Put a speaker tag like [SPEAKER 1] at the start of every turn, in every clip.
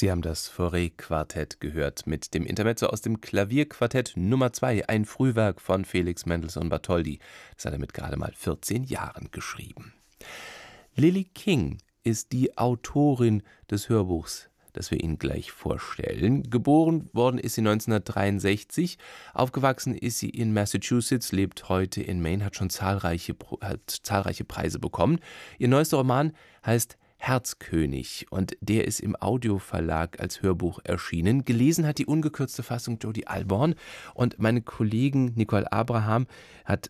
[SPEAKER 1] Sie haben das Fauré-Quartett gehört mit dem Intermezzo aus dem Klavierquartett Nummer 2, ein Frühwerk von Felix Mendelssohn Bartholdy. Das hat er mit gerade mal 14 Jahren geschrieben. Lily King ist die Autorin des Hörbuchs, das wir Ihnen gleich vorstellen. Geboren worden ist sie 1963, aufgewachsen ist sie in Massachusetts, lebt heute in Maine, hat schon zahlreiche Preise bekommen. Ihr neuester Roman heißt Herzkönig und der ist im Audioverlag als Hörbuch erschienen. Gelesen hat die ungekürzte Fassung Jody Alborn und meine Kollegin Nicole Abraham hat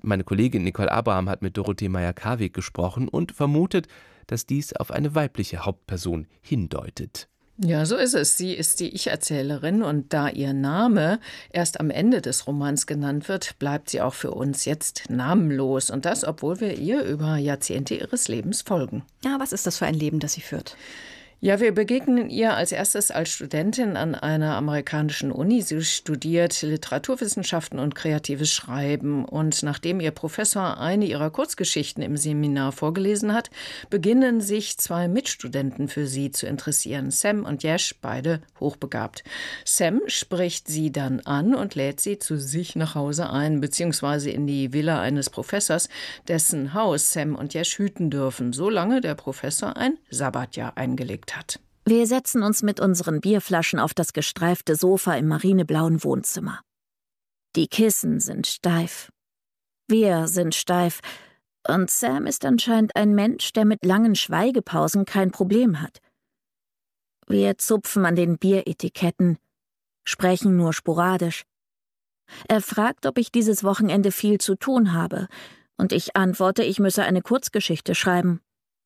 [SPEAKER 1] mit Dorothee Meyer-Karweg gesprochen und vermutet, dass dies auf eine weibliche Hauptperson hindeutet.
[SPEAKER 2] Ja, so ist es. Sie ist die Ich-Erzählerin und da ihr Name erst am Ende des Romans genannt wird, bleibt sie auch für uns jetzt namenlos. Und das, obwohl wir ihr über Jahrzehnte ihres Lebens folgen.
[SPEAKER 3] Ja, was ist das für ein Leben, das sie führt?
[SPEAKER 2] Ja, wir begegnen ihr als erstes als Studentin an einer amerikanischen Uni. Sie studiert Literaturwissenschaften und kreatives Schreiben. Und nachdem ihr Professor eine ihrer Kurzgeschichten im Seminar vorgelesen hat, beginnen sich zwei Mitstudenten für sie zu interessieren. Sam und Yash, beide hochbegabt. Sam spricht sie dann an und lädt sie zu sich nach Hause ein, beziehungsweise in die Villa eines Professors, dessen Haus Sam und Yash hüten dürfen, solange der Professor ein Sabbatjahr eingelegt hat.
[SPEAKER 4] Wir setzen uns mit unseren Bierflaschen auf das gestreifte Sofa im marineblauen Wohnzimmer. Die Kissen sind steif. Wir sind steif. Und Sam ist anscheinend ein Mensch, der mit langen Schweigepausen kein Problem hat. Wir zupfen an den Bieretiketten, sprechen nur sporadisch. Er fragt, ob ich dieses Wochenende viel zu tun habe, und ich antworte, ich müsse eine Kurzgeschichte schreiben.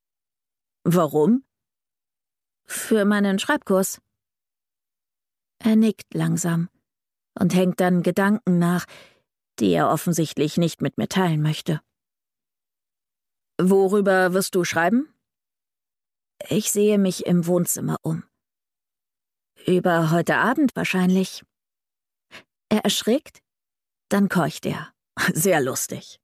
[SPEAKER 4] Warum? Für meinen Schreibkurs. Er nickt langsam und hängt dann Gedanken nach, die er offensichtlich nicht mit mir teilen möchte. Worüber wirst du schreiben? Ich sehe mich im Wohnzimmer um. Über heute Abend wahrscheinlich. Er erschrickt, dann keucht er. Sehr lustig.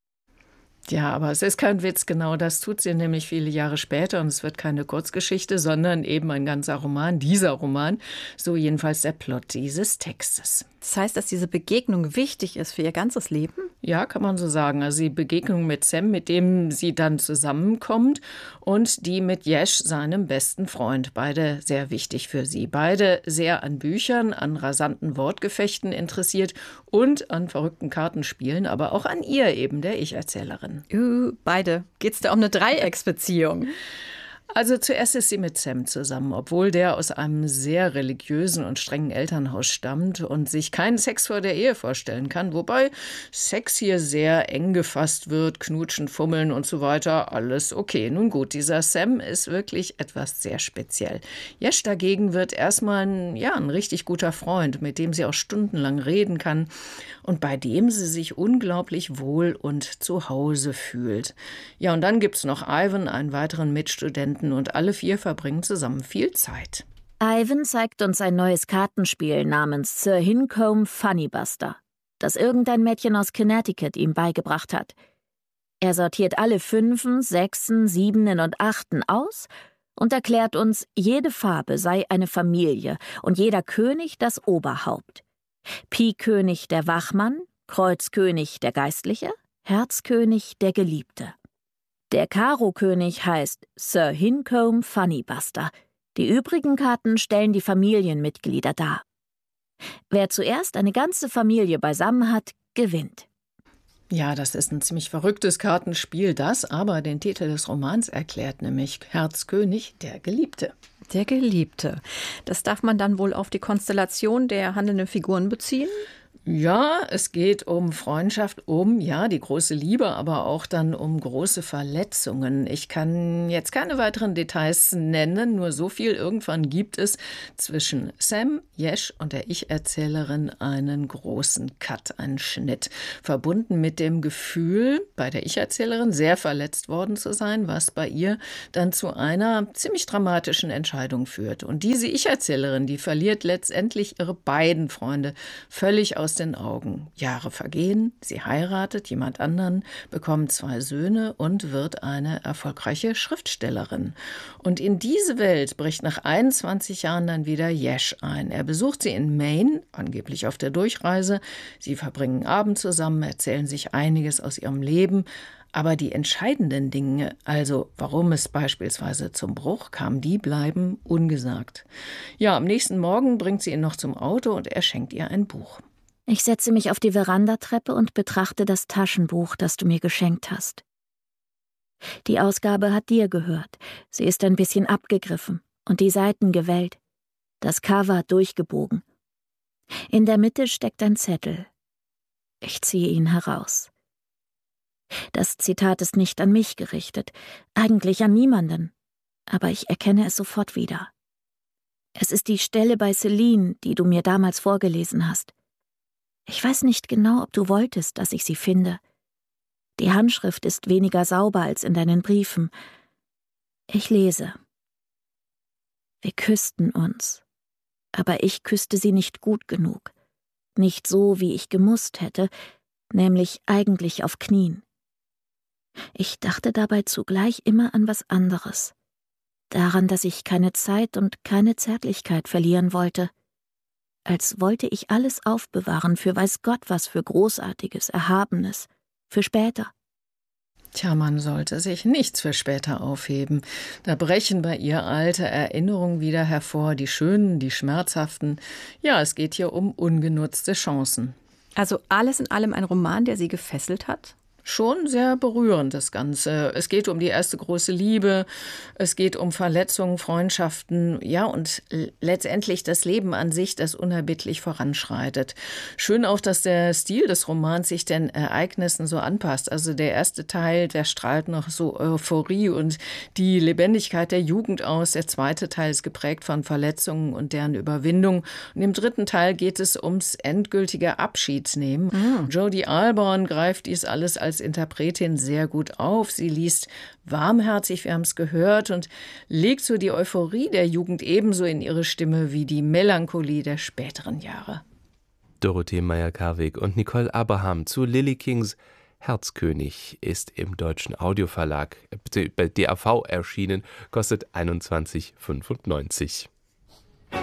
[SPEAKER 2] Ja, aber es ist kein Witz, genau das tut sie nämlich viele Jahre später und es wird keine Kurzgeschichte, sondern eben ein ganzer Roman, dieser Roman, so jedenfalls der Plot dieses Textes.
[SPEAKER 3] Das heißt, dass diese Begegnung wichtig ist für ihr ganzes Leben?
[SPEAKER 2] Ja, kann man so sagen. Also die Begegnung mit Sam, mit dem sie dann zusammenkommt und die mit Yash, seinem besten Freund. Beide sehr wichtig für sie. Beide sehr an Büchern, an rasanten Wortgefechten interessiert und an verrückten Kartenspielen, aber auch an ihr eben, der Ich-Erzählerin.
[SPEAKER 3] Beide. Geht's da um eine Dreiecksbeziehung?
[SPEAKER 2] Also zuerst ist sie mit Sam zusammen, obwohl der aus einem sehr religiösen und strengen Elternhaus stammt und sich keinen Sex vor der Ehe vorstellen kann, wobei Sex hier sehr eng gefasst wird, knutschen, fummeln und so weiter, alles okay. Nun gut, dieser Sam ist wirklich etwas sehr speziell. Yash dagegen wird erstmal ein richtig guter Freund, mit dem sie auch stundenlang reden kann und bei dem sie sich unglaublich wohl und zu Hause fühlt. Ja, und dann gibt's noch Ivan, einen weiteren Mitstudenten, und alle vier verbringen zusammen viel Zeit.
[SPEAKER 4] Ivan zeigt uns ein neues Kartenspiel namens Sir Hincombe Funnybuster, das irgendein Mädchen aus Connecticut ihm beigebracht hat. Er sortiert alle 5, 6, 7 und 8 aus und erklärt uns, jede Farbe sei eine Familie und jeder König das Oberhaupt. Pikkönig der Wachmann, Kreuzkönig der Geistliche, Herzkönig der Geliebte. Der Karo-König heißt Sir Hincombe Funnybuster. Die übrigen Karten stellen die Familienmitglieder dar. Wer zuerst eine ganze Familie beisammen hat, gewinnt.
[SPEAKER 2] Ja, das ist ein ziemlich verrücktes Kartenspiel, das aber den Titel des Romans erklärt, nämlich Herzkönig der Geliebte.
[SPEAKER 3] Der Geliebte. Das darf man dann wohl auf die Konstellation der handelnden Figuren beziehen?
[SPEAKER 2] Ja, es geht um Freundschaft, die große Liebe, aber auch dann um große Verletzungen. Ich kann jetzt keine weiteren Details nennen, nur so viel. Irgendwann gibt es zwischen Sam, Yash und der Ich-Erzählerin einen großen Cut, einen Schnitt. Verbunden mit dem Gefühl, bei der Ich-Erzählerin sehr verletzt worden zu sein, was bei ihr dann zu einer ziemlich dramatischen Entscheidung führt. Und diese Ich-Erzählerin, die verliert letztendlich ihre beiden Freunde völlig aus aus den Augen. Jahre vergehen, sie heiratet jemand anderen, bekommt 2 Söhne und wird eine erfolgreiche Schriftstellerin. Und in diese Welt bricht nach 21 Jahren dann wieder Yash ein. Er besucht sie in Maine, angeblich auf der Durchreise. Sie verbringen Abend zusammen, erzählen sich einiges aus ihrem Leben. Aber die entscheidenden Dinge, also warum es beispielsweise zum Bruch kam, die bleiben ungesagt. Ja, am nächsten Morgen bringt sie ihn noch zum Auto und er schenkt ihr ein Buch.
[SPEAKER 4] Ich setze mich auf die Verandatreppe und betrachte das Taschenbuch, das du mir geschenkt hast. Die Ausgabe hat dir gehört. Sie ist ein bisschen abgegriffen und die Seiten gewellt. Das Cover durchgebogen. In der Mitte steckt ein Zettel. Ich ziehe ihn heraus. Das Zitat ist nicht an mich gerichtet, eigentlich an niemanden, aber ich erkenne es sofort wieder. Es ist die Stelle bei Celine, die du mir damals vorgelesen hast. Ich weiß nicht genau, ob du wolltest, dass ich sie finde. Die Handschrift ist weniger sauber als in deinen Briefen. Ich lese. Wir küssten uns, aber ich küsste sie nicht gut genug, nicht so, wie ich gemusst hätte, nämlich eigentlich auf Knien. Ich dachte dabei zugleich immer an was anderes. Daran, dass ich keine Zeit und keine Zärtlichkeit verlieren wollte. Als wollte ich alles aufbewahren für weiß Gott was, für Großartiges, Erhabenes, für später.
[SPEAKER 2] Tja, man sollte sich nichts für später aufheben. Da brechen bei ihr alte Erinnerungen wieder hervor, die schönen, die schmerzhaften. Ja, es geht hier um ungenutzte Chancen.
[SPEAKER 3] Also alles in allem ein Roman, der Sie gefesselt hat?
[SPEAKER 2] Schon sehr berührend, das Ganze. Es geht um die erste große Liebe, es geht um Verletzungen, Freundschaften, ja, und letztendlich das Leben an sich, das unerbittlich voranschreitet. Schön auch, dass der Stil des Romans sich den Ereignissen so anpasst. Also der erste Teil, der strahlt noch so Euphorie und die Lebendigkeit der Jugend aus. Der zweite Teil ist geprägt von Verletzungen und deren Überwindung. Und im dritten Teil geht es ums endgültige Abschiedsnehmen. Jodie Alborn greift dies alles als Interpretin sehr gut auf. Sie liest warmherzig, wir haben es gehört, und legt so die Euphorie der Jugend ebenso in ihre Stimme wie die Melancholie der späteren Jahre.
[SPEAKER 1] Dorothee Meyer-Karwig und Nicole Abraham zu Lily Kings Herzkönig ist im Deutschen Audioverlag bei DAV erschienen, kostet 21,95 €.